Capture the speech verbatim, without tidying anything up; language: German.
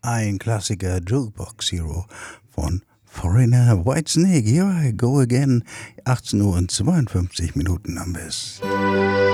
ein Klassiker, Jukebox Hero von Foreigner, Whitesnake, Here I Go Again, achtzehn Uhr und zweiundfünfzig Minuten am Biss.